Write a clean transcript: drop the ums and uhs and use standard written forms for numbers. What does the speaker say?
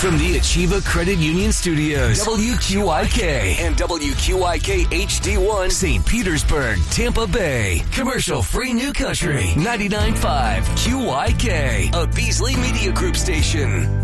From the Achieva Credit Union Studios, WQIK and WQIK HD1, St. Petersburg, Tampa Bay. Commercial-free New Country, 99.5 QYK, a Beasley Media Group station.